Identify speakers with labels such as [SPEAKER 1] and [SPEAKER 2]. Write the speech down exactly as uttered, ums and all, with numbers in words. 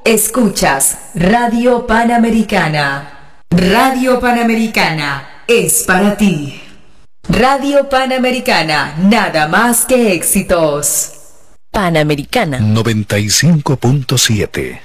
[SPEAKER 1] Escuchas Radio Panamericana. Radio Panamericana es para ti. Radio Panamericana, nada más que éxitos.
[SPEAKER 2] Panamericana
[SPEAKER 3] noventa y cinco punto siete.